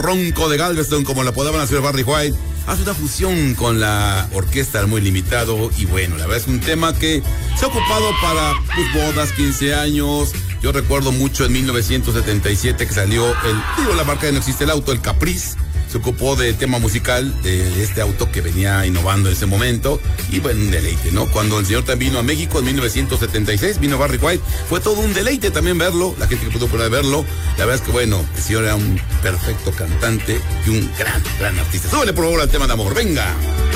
ronco de Galveston, como la apodaban hacer Barry White, hace una fusión con la orquesta Muy Limitado. Y bueno, la verdad es un tema que se ha ocupado para pues, bodas, 15 años. Yo recuerdo mucho en 1977 que salió la marca de No Existe el Auto, el Caprice. Se ocupó de tema musical de este auto que venía innovando en ese momento. Y bueno, un deleite, ¿no? Cuando el señor también vino a México en 1976, vino Barry White. Fue todo un deleite también verlo. La gente que pudo poder verlo. La verdad es que, bueno, el señor era un perfecto cantante y un gran artista. Súbele por favor al tema de amor. ¡Venga!